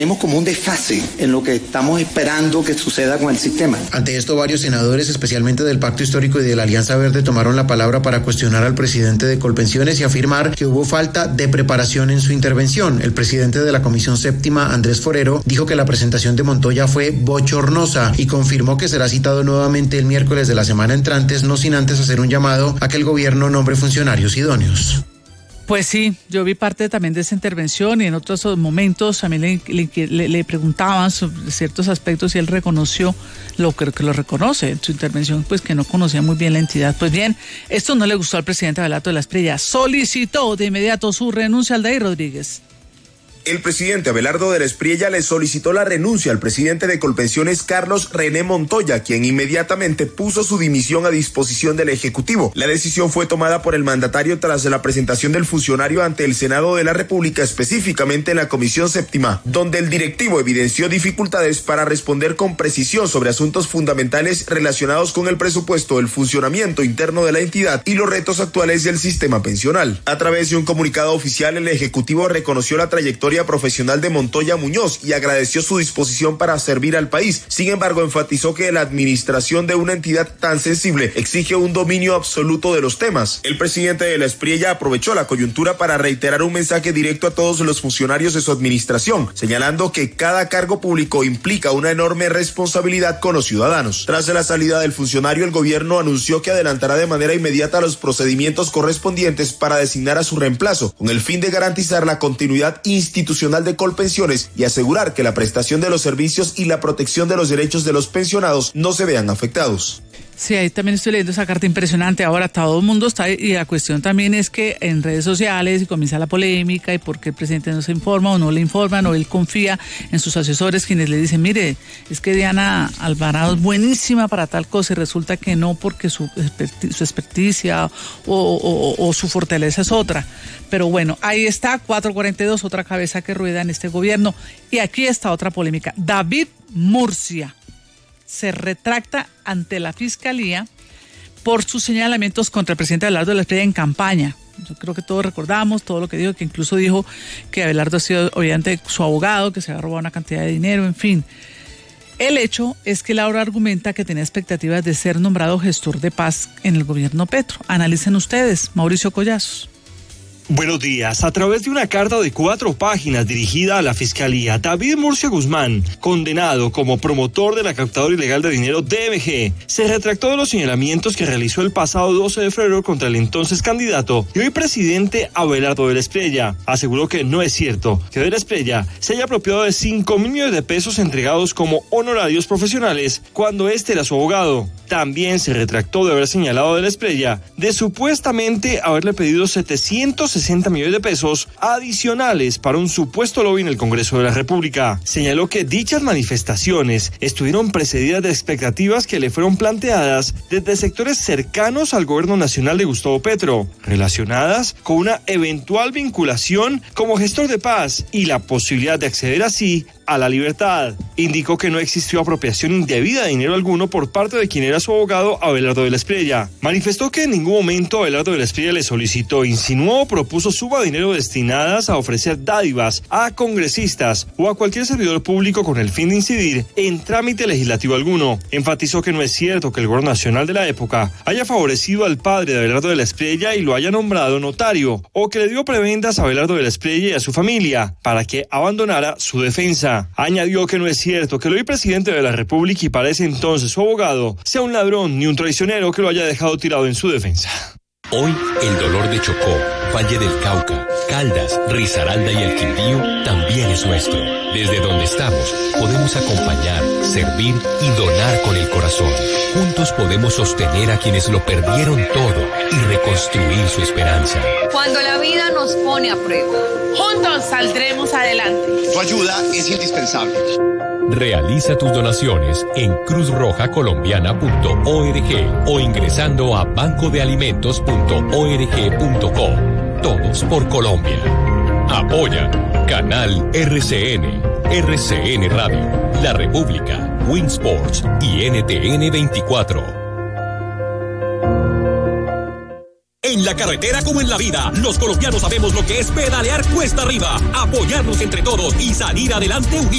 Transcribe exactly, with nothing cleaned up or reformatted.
Tenemos como un desfase en lo que estamos esperando que suceda con el sistema. Ante esto, varios senadores, especialmente del Pacto Histórico y de la Alianza Verde, tomaron la palabra para cuestionar al presidente de Colpensiones y afirmar que hubo falta de preparación en su intervención. El presidente de la Comisión Séptima, Andrés Forero, dijo que la presentación de Montoya fue bochornosa y confirmó que será citado nuevamente el miércoles de la semana entrante, no sin antes hacer un llamado a que el gobierno nombre funcionarios idóneos. Pues sí, yo vi parte también de esa intervención y en otros momentos también le, le, le, le preguntaban sobre ciertos aspectos y él reconoció lo que, que lo reconoce en su intervención, pues que no conocía muy bien la entidad. Pues bien, esto no le gustó al presidente Abelardo de la Espriella, solicitó de inmediato su renuncia. Aldair Rodríguez. El presidente Abelardo de la Espriella le solicitó la renuncia al presidente de Colpensiones, Carlos René Montoya, quien inmediatamente puso su dimisión a disposición del Ejecutivo. La decisión fue tomada por el mandatario tras la presentación del funcionario ante el Senado de la República, específicamente en la Comisión Séptima, donde el directivo evidenció dificultades para responder con precisión sobre asuntos fundamentales relacionados con el presupuesto, el funcionamiento interno de la entidad y los retos actuales del sistema pensional. A través de un comunicado oficial, el Ejecutivo reconoció la trayectoria profesional de Montoya Muñoz y agradeció su disposición para servir al país. Sin embargo, enfatizó que la administración de una entidad tan sensible exige un dominio absoluto de los temas. El presidente de la Espriella aprovechó la coyuntura para reiterar un mensaje directo a todos los funcionarios de su administración, señalando que cada cargo público implica una enorme responsabilidad con los ciudadanos. Tras la salida del funcionario, el gobierno anunció que adelantará de manera inmediata los procedimientos correspondientes para designar a su reemplazo, con el fin de garantizar la continuidad institucional institucional de Colpensiones y asegurar que la prestación de los servicios y la protección de los derechos de los pensionados no se vean afectados. Sí, ahí también estoy leyendo esa carta impresionante. Ahora todo el mundo está, y la cuestión también es que en redes sociales y comienza la polémica y por qué el presidente no se informa o no le informan o él confía en sus asesores quienes le dicen, mire, es que Diana Alvarado es buenísima para tal cosa y resulta que no porque su, su experticia o, o, o su fortaleza es otra. Pero bueno, ahí está, cuatro cuarenta y dos, otra cabeza que rueda en este gobierno. Y aquí está otra polémica. David Murcia se retracta ante la Fiscalía por sus señalamientos contra el presidente Abelardo de la Espriella en campaña. Yo creo que todos recordamos todo lo que dijo, que incluso dijo que Abelardo ha sido obviamente su abogado, que se ha robado una cantidad de dinero, en fin. El hecho es que Laura argumenta que tenía expectativas de ser nombrado gestor de paz en el gobierno Petro. Analicen ustedes, Mauricio Collazos. Buenos días. A través de una carta de cuatro páginas dirigida a la Fiscalía, David Murcia Guzmán, condenado como promotor de la captadora ilegal de dinero D M G, se retractó de los señalamientos que realizó el pasado doce de febrero contra el entonces candidato y hoy presidente Abelardo de la Espriella. Aseguró que no es cierto que de la Espriella se haya apropiado de cinco mil millones de pesos entregados como honorarios profesionales cuando este era su abogado. También se retractó de haber señalado de la Espriella de supuestamente haberle pedido setecientos sesenta millones de pesos adicionales para un supuesto lobby en el Congreso de la República. Señaló que dichas manifestaciones estuvieron precedidas de expectativas que le fueron planteadas desde sectores cercanos al gobierno nacional de Gustavo Petro, relacionadas con una eventual vinculación como gestor de paz y la posibilidad de acceder así a la libertad. Indicó que no existió apropiación indebida de dinero alguno por parte de quien era su abogado Abelardo de la Espriella. Manifestó que en ningún momento Abelardo de la Espriella le solicitó, insinuó o propuso suma de dinero destinadas a ofrecer dádivas a congresistas o a cualquier servidor público con el fin de incidir en trámite legislativo alguno. Enfatizó que no es cierto que el gobierno nacional de la época haya favorecido al padre de Abelardo de la Espriella y lo haya nombrado notario, o que le dio prebendas a Abelardo de la Espriella y a su familia para que abandonara su defensa. Añadió que no es cierto que el hoy presidente de la República y para ese entonces su abogado sea un ladrón ni un traicionero que lo haya dejado tirado en su defensa. Hoy el dolor de Chocó, Valle del Cauca, Caldas, Risaralda y el Quindío también es nuestro. Desde donde estamos podemos acompañar, servir y donar con el corazón. Juntos podemos sostener a quienes lo perdieron todo y reconstruir su esperanza. Cuando la vida nos pone a prueba, juntos saldremos adelante. Tu ayuda es indispensable. Realiza tus donaciones en cruz roja colombiana punto org o ingresando a banco de alimentos punto org punto co. Todos por Colombia. Apoya Canal R C N, R C N Radio, La República, Winsports y N T N veinticuatro. En la carretera como en la vida, los colombianos sabemos lo que es pedalear cuesta arriba, apoyarnos entre todos y salir adelante unidos.